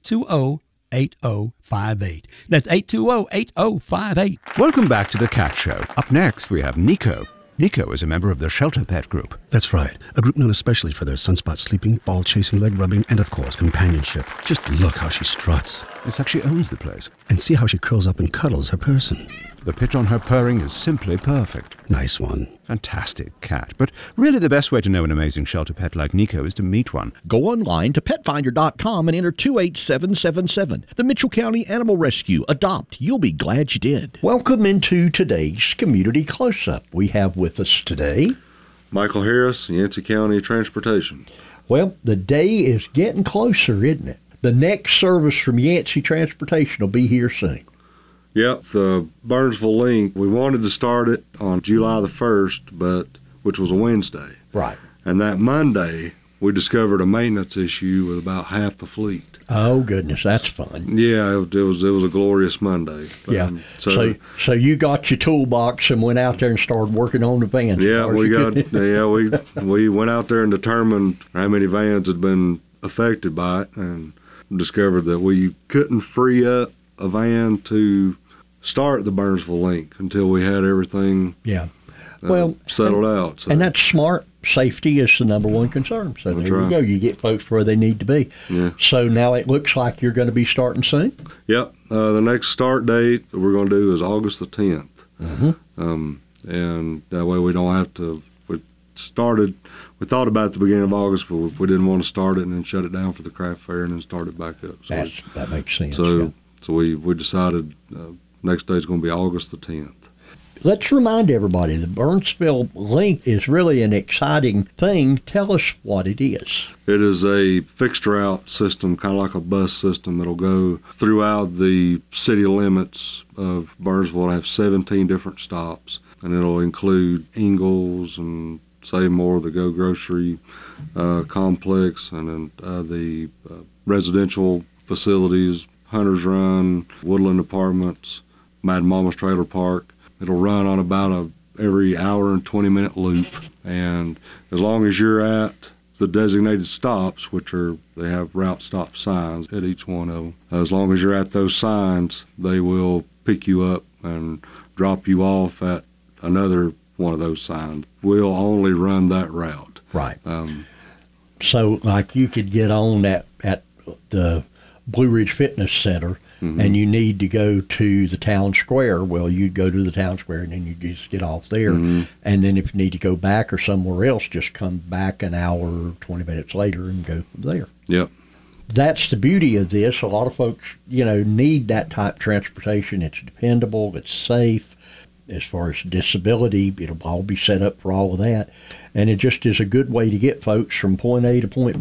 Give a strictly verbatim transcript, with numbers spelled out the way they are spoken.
two zero, eight zero five eight. That's eight two zero, eight zero five eight. Welcome back to The Cat Show. Up next, we have Nico. Nico is a member of the Shelter Pet Group. That's right. A group known especially for their sunspot sleeping, ball chasing, leg rubbing, and of course, companionship. Just look how she struts. It's like she owns the place. And see how she curls up and cuddles her person. The pitch on her purring is simply perfect. Nice one. Fantastic cat. But really the best way to know an amazing shelter pet like Nico is to meet one. Go online to pet finder dot com and enter two eight seven seven seven. The Mitchell County Animal Rescue. Adopt. You'll be glad you did. Welcome into today's Community Close-Up. We have with us today Michael Harris, Yancey County Transportation. Well, the day is getting closer, isn't it? The next service from Yancey Transportation will be here soon. Yep, the Burnsville Link, we wanted to start it on July the first, but which was a Wednesday. Right. And that Monday, we discovered a maintenance issue with about half the fleet. Oh, goodness, that's fun. Yeah, it, it was it was a glorious Monday. Yeah. Um, so, so, so you got your toolbox and went out there and started working on the vans. yeah, we got yeah we we went out there and determined how many vans had been affected by it, and discovered that we couldn't free up a van to start the Burnsville Link until we had everything yeah. uh, well, settled and, out. So. And that's smart. Safety is the number one concern. So That's there right. you go. You get folks where they need to be. Yeah. So now it looks like you're going to be starting soon? Yep. Uh, the next start date that we're going to do is August the tenth. Mm-hmm. Um, and that way we don't have to, we started, we thought about the beginning of August, but we didn't want to start it and then shut it down for the craft fair and then start it back up. So That's, that makes sense. So, yeah. so we, we decided uh, next day is going to be August the tenth. Let's remind everybody, the Burnsville Link is really an exciting thing. Tell us what it is. It is a fixed route system, kind of like a bus system that'll go throughout the city limits of Burnsville. It'll have seventeen different stops, and it'll include Ingalls and Savemore, the Go Grocery uh, complex, and then uh, the uh, residential facilities, Hunter's Run, Woodland Apartments, Mad Mama's Trailer Park. It'll run on about a every hour and twenty minute loop, and as long as you're at the designated stops, which are, they have route stop signs at each one of them, as long as you're at those signs, they will pick you up and drop you off at another one of those signs. We'll only run that route. Right. Um, so like you could get on at, at the Blue Ridge Fitness Center, mm-hmm. and you need to go to the town square. Well, you'd go to the town square, and then you just get off there. Mm-hmm. And then if you need to go back or somewhere else, just come back an hour, twenty minutes later and go from there. Yep. That's the beauty of this. A lot of folks, you know, need that type of transportation. It's dependable. It's safe. As far as disability, it'll all be set up for all of that. And it just is a good way to get folks from point A to point B.